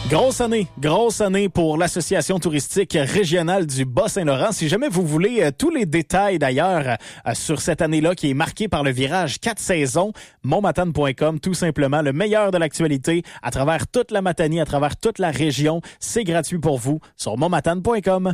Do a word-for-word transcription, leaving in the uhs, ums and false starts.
Grosse année, grosse année pour l'Association touristique régionale du Bas-Saint-Laurent. Si jamais vous voulez euh, tous les détails d'ailleurs euh, sur cette année-là qui est marquée par le virage quatre saisons, montmatane point com, tout simplement, le meilleur de l'actualité à travers toute la Matanie, à travers toute la région. C'est gratuit pour vous sur montmatane point com.